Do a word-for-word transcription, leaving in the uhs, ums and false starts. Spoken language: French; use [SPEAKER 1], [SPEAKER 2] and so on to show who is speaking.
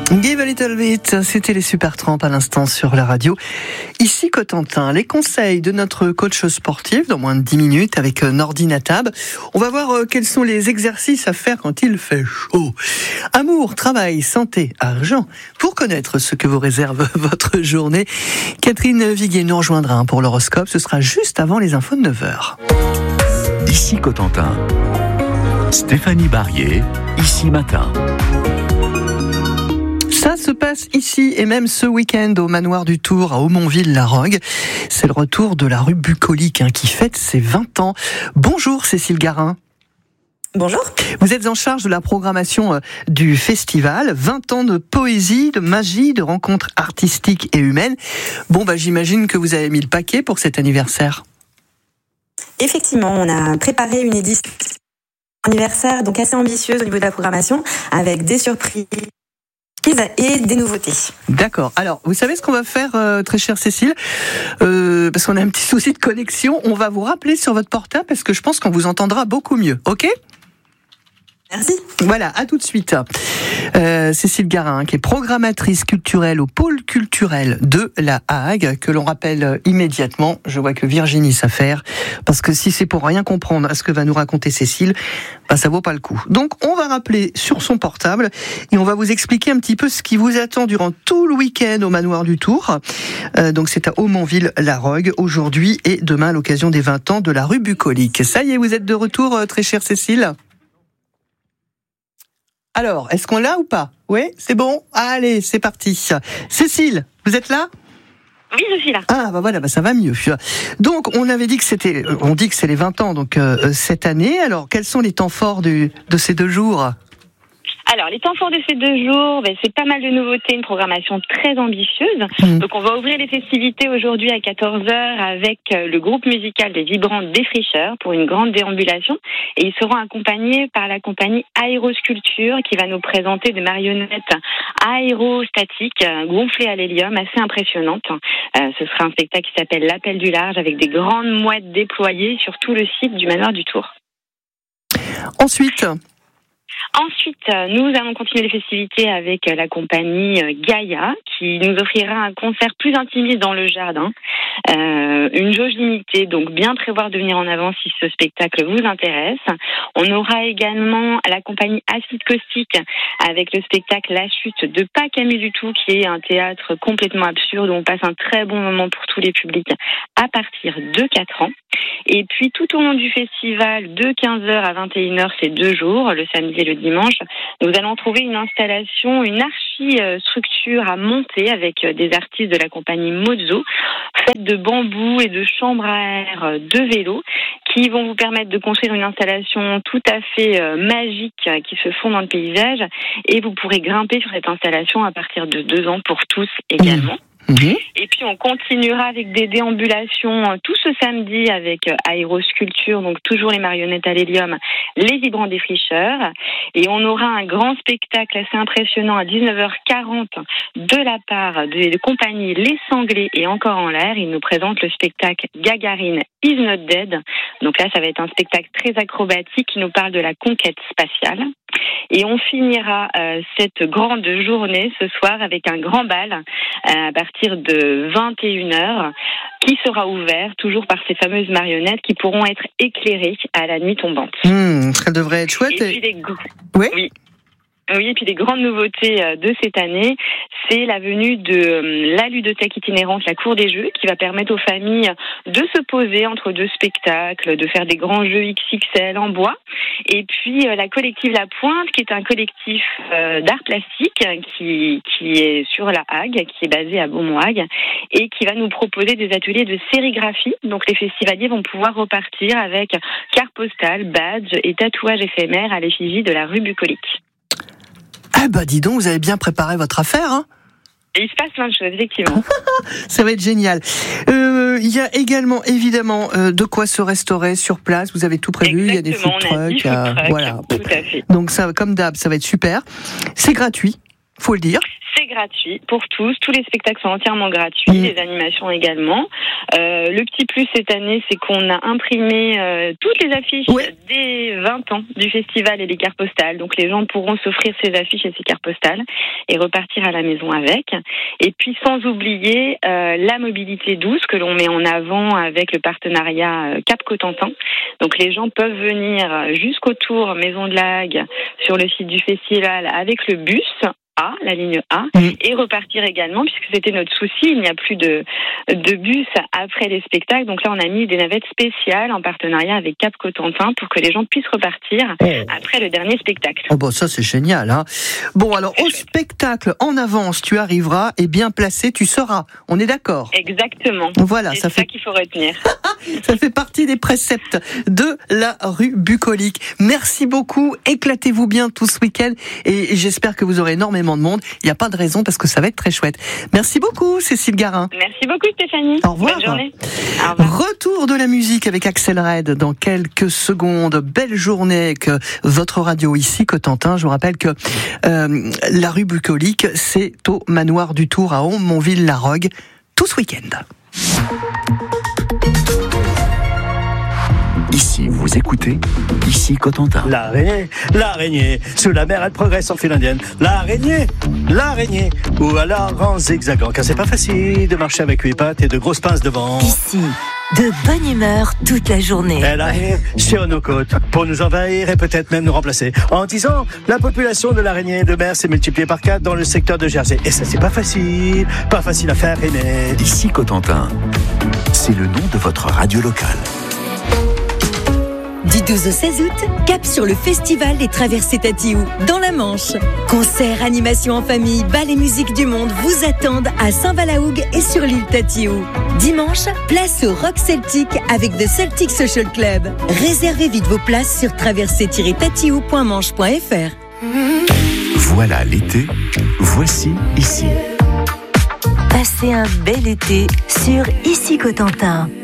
[SPEAKER 1] Give a little bit, c'était les Supertramp à l'instant sur la radio. Ici Cotentin, les conseils de notre coach sportif dans moins de dix minutes avec Nordi Natab. On va voir quels sont les exercices à faire quand il fait chaud. Amour, travail, santé, argent. Pour connaître ce que vous réserve votre journée, Catherine Viguier nous rejoindra pour l'horoscope. Ce sera juste avant les infos de neuf heures.
[SPEAKER 2] Ici Cotentin, Stéphanie Barrier, ici matin.
[SPEAKER 1] Ça se passe ici et même ce week-end au manoir du Tour à Aumonville-la-Rogue. C'est le retour de la rue bucolique hein, qui fête ses vingt ans. Bonjour Cécile Garin.
[SPEAKER 3] Bonjour.
[SPEAKER 1] Vous êtes en charge de la programmation euh, du festival. vingt ans de poésie, de magie, de rencontres artistiques et humaines. Bon, bah, j'imagine que vous avez mis le paquet pour cet anniversaire.
[SPEAKER 3] Effectivement, on a préparé une édition anniversaire donc assez ambitieuse au niveau de la programmation avec des surprises et des nouveautés.
[SPEAKER 1] D'accord. Alors, vous savez ce qu'on va faire, euh, très chère Cécile, euh, parce qu'on a un petit souci de connexion. On va vous rappeler sur votre portable parce que je pense qu'on vous entendra beaucoup mieux. Ok ?
[SPEAKER 3] Merci.
[SPEAKER 1] Voilà, à tout de suite. Euh, Cécile Garin, qui est programmatrice culturelle au pôle culturel de La Hague, que l'on rappelle immédiatement. Je vois que Virginie s'affaire, parce que si c'est pour rien comprendre à ce que va nous raconter Cécile, ben ça vaut pas le coup. Donc, on va rappeler sur son portable et on va vous expliquer un petit peu ce qui vous attend durant tout le week-end au Manoir du Tour. Euh, donc, c'est à Aumonville-la-Rogue, aujourd'hui et demain à l'occasion des vingt ans de la rue bucolique. Ça y est, vous êtes de retour, très chère Cécile ? Alors, est-ce qu'on l'a ou pas ? Oui, c'est bon ? Allez, c'est parti. Cécile, vous êtes là ?
[SPEAKER 4] Oui, je suis là.
[SPEAKER 1] Ah, bah voilà, bah ça va mieux. Donc, on avait dit que c'était, on dit que c'est les vingt ans, donc euh, cette année. Alors, quels sont les temps forts du, de ces deux jours ?
[SPEAKER 4] Alors, les temps forts de ces deux jours, ben, c'est pas mal de nouveautés, une programmation très ambitieuse. Mmh. Donc, on va ouvrir les festivités aujourd'hui à quatorze heures avec le groupe musical des Vibrants Défricheurs pour une grande déambulation. Et ils seront accompagnés par la compagnie Aérosculpture qui va nous présenter des marionnettes aérostatiques gonflées à l'hélium assez impressionnantes. Euh, ce sera un spectacle qui s'appelle L'Appel du Large avec des grandes mouettes déployées sur tout le site du Manoir du Tour.
[SPEAKER 1] Ensuite...
[SPEAKER 4] Ensuite, nous allons continuer les festivités avec la compagnie Gaïa qui nous offrira un concert plus intimiste dans le jardin. Euh, une jauge limitée, donc bien prévoir de venir en avance si ce spectacle vous intéresse. On aura également la compagnie Acide Caustique avec le spectacle La Chute de Pas Camus du tout, qui est un théâtre complètement absurde où on passe un très bon moment pour tous les publics à partir de quatre ans. Et puis tout au long du festival, de quinze heures à vingt et une heures, c'est deux jours, le samedi et le dimanche, nous allons trouver une installation, une archi-structure à monter avec des artistes de la compagnie Mozo, faite de bambou et de chambres à air de vélo, qui vont vous permettre de construire une installation tout à fait magique qui se fond dans le paysage. Et vous pourrez grimper sur cette installation à partir de deux ans pour tous également. Mmh. Mmh. Et puis on continuera avec des déambulations tout ce samedi avec Aérosculpture, donc toujours les marionnettes à l'hélium, les Vibrants Défricheurs. Et on aura un grand spectacle assez impressionnant à dix-neuf heures quarante de la part de compagnie Les Sanglés et Encore en l'air. Ils nous présentent le spectacle Gagarine is not dead. Donc là, ça va être un spectacle très acrobatique qui nous parle de la conquête spatiale. Et on finira euh, cette grande journée ce soir avec un grand bal euh, à partir de vingt et une heures qui sera ouvert toujours par ces fameuses marionnettes qui pourront être éclairées à la nuit tombante.
[SPEAKER 1] Mmh, ça devrait être chouette.
[SPEAKER 4] Et puis les gros...
[SPEAKER 1] Oui.
[SPEAKER 4] oui. Oui, et puis les grandes nouveautés de cette année, c'est la venue de la ludothèque itinérante, la Cour des Jeux, qui va permettre aux familles de se poser entre deux spectacles, de faire des grands jeux X X L en bois. Et puis la collective La Pointe, qui est un collectif d'art plastique qui, qui est sur La Hague, qui est basé à Beaumont-Hague, et qui va nous proposer des ateliers de sérigraphie. Donc les festivaliers vont pouvoir repartir avec cartes postales, badges et tatouages éphémères à l'effigie de la rue bucolique.
[SPEAKER 1] Ah bah dis donc, vous avez bien préparé votre affaire, hein ?
[SPEAKER 4] Et il se passe plein de choses, effectivement.
[SPEAKER 1] Ça va être génial. Euh, il y a également, évidemment, euh, de quoi se restaurer sur place. Vous avez tout prévu.
[SPEAKER 4] Exactement,
[SPEAKER 1] il y a des food trucks.
[SPEAKER 4] Euh,
[SPEAKER 1] truck, voilà.
[SPEAKER 4] Tout à fait.
[SPEAKER 1] Donc ça, comme d'hab, ça va être super. C'est gratuit, faut le dire.
[SPEAKER 4] C'est gratuit pour tous. Tous les spectacles sont entièrement gratuits, mmh. les animations également. Euh, le petit plus cette année, c'est qu'on a imprimé euh, toutes les affiches ouais. des vingt ans du festival et les cartes postales. Donc les gens pourront s'offrir ces affiches et ces cartes postales et repartir à la maison avec. Et puis sans oublier euh, la mobilité douce que l'on met en avant avec le partenariat euh, Cap Cotentin. Donc les gens peuvent venir jusqu'au tour Maison de la Hague sur le site du festival avec le bus A, la ligne A, mmh. et repartir également, puisque c'était notre souci, il n'y a plus de, de bus après les spectacles. Donc là, on a mis des navettes spéciales en partenariat avec Cap Cotentin pour que les gens puissent repartir oh. après le dernier spectacle.
[SPEAKER 1] Oh bon, ça c'est génial. Hein. Bon, alors au spectacle, en avance, tu arriveras et bien placé, tu seras. On est d'accord ?
[SPEAKER 4] Exactement.
[SPEAKER 1] Voilà,
[SPEAKER 4] c'est
[SPEAKER 1] ça
[SPEAKER 4] ça
[SPEAKER 1] fait...
[SPEAKER 4] qu'il faut retenir.
[SPEAKER 1] Ça fait partie des préceptes de la rue bucolique. Merci beaucoup, éclatez-vous bien tout ce week-end et j'espère que vous aurez énormément de monde. Il n'y a pas de raison parce que ça va être très chouette. Merci beaucoup, Cécile Garin.
[SPEAKER 4] Merci beaucoup, Stéphanie.
[SPEAKER 1] Au revoir.
[SPEAKER 4] Bonne journée. Au revoir.
[SPEAKER 1] Retour de la musique avec Axel Red dans quelques secondes. Belle journée avec votre radio ici, Cotentin. Je vous rappelle que euh, la rue bucolique, c'est au manoir du Tour à Aumonville-la-Rogue tout ce week-end.
[SPEAKER 2] Ici, vous écoutez, ici Cotentin.
[SPEAKER 5] L'araignée, l'araignée, sous la mer elle progresse en file indienne. L'araignée, l'araignée, ou alors en zigzagant, car c'est pas facile de marcher avec huit pattes et de grosses pinces devant.
[SPEAKER 6] Ici, de bonne humeur toute la journée.
[SPEAKER 5] Elle arrive sur nos côtes pour nous envahir et peut-être même nous remplacer. En dix ans, la population de l'araignée de mer s'est multipliée par quatre dans le secteur de Jersey. Et ça, c'est pas facile, pas facile à faire aimer.
[SPEAKER 2] Ici Cotentin, c'est le nom de votre radio locale.
[SPEAKER 6] Du douze au seize août, cap sur le festival des Traversées Tatiou, dans la Manche. Concerts, animations en famille, bal et musique du monde vous attendent à Saint-Valahougue et sur l'île Tatiou. Dimanche, place au Rock Celtic avec The Celtic Social Club. Réservez vite vos places sur traversée tiret tatiou point manche point f r.
[SPEAKER 2] Voilà l'été, voici ici.
[SPEAKER 6] Passez un bel été sur Ici Cotentin.